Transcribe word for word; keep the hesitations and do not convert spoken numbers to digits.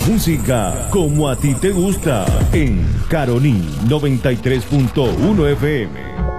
música como a ti te gusta en Caroní noventa y tres punto uno F M.